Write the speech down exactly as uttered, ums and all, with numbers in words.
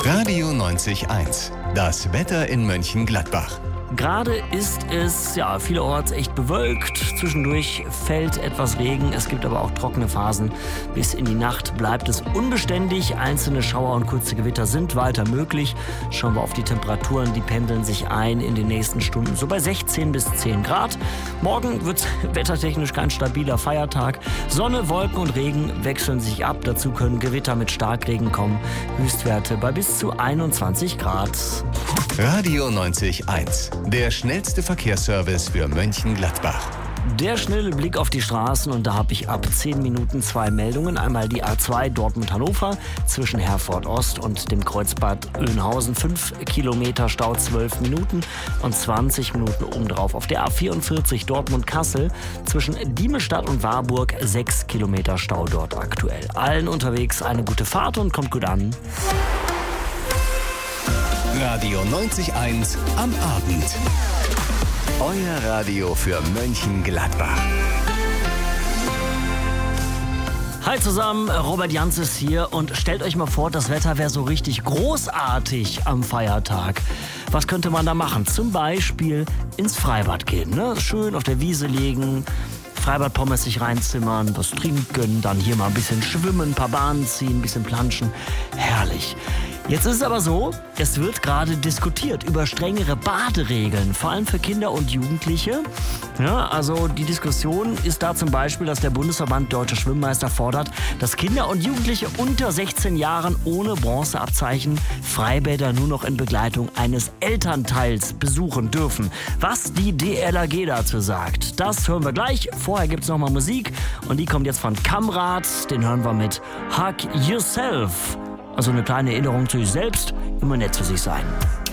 Radio neunzig eins. Das Wetter in Mönchengladbach. Gerade ist es ja vielerorts echt bewölkt. Zwischendurch fällt etwas Regen. Es gibt aber auch trockene Phasen. Bis in die Nacht bleibt es unbeständig. Einzelne Schauer und kurze Gewitter sind weiter möglich. Schauen wir auf die Temperaturen. Die pendeln sich ein in den nächsten Stunden so bei sechzehn bis zehn Grad. Morgen wird wettertechnisch kein stabiler Feiertag. Sonne, Wolken und Regen wechseln sich ab. Dazu können Gewitter mit Starkregen kommen. Höchstwerte bei bis zu einundzwanzig Grad. Radio neunzig eins. Der schnellste Verkehrsservice für Mönchengladbach. Der schnelle Blick auf die Straßen und da habe ich ab zehn Minuten zwei Meldungen. Einmal die A zwei Dortmund-Hannover zwischen Herford Ost und dem Kreuzbad Oeynhausen. fünf Kilometer Stau, zwölf Minuten und zwanzig Minuten obendrauf. Auf der A vierundvierzig Dortmund-Kassel zwischen Diemestadt und Warburg. sechs Kilometer Stau dort aktuell. Allen unterwegs eine gute Fahrt und kommt gut an. Radio neunzig eins am Abend. Euer Radio für Mönchengladbach. Hi zusammen, Robert Janz ist hier und stellt euch mal vor, das Wetter wäre so richtig großartig am Feiertag. Was könnte man da machen? Zum Beispiel ins Freibad gehen, ne? Schön auf der Wiese liegen, Freibadpommes sich reinzimmern, was trinken, dann hier mal ein bisschen schwimmen, ein paar Bahnen ziehen, ein bisschen planschen. Herrlich. Jetzt ist es aber so, es wird gerade diskutiert über strengere Baderegeln, vor allem für Kinder und Jugendliche. Ja, also die Diskussion ist da zum Beispiel, dass der Bundesverband Deutscher Schwimmmeister fordert, dass Kinder und Jugendliche unter sechzehn Jahren ohne Bronzeabzeichen Freibäder nur noch in Begleitung eines Elternteils besuchen dürfen. Was die D L R G dazu sagt, das hören wir gleich. Vorher gibt's noch mal Musik und die kommt jetzt von Kamrat, den hören wir mit Hug Yourself. Also eine kleine Erinnerung zu sich selbst, immer nett zu sich sein.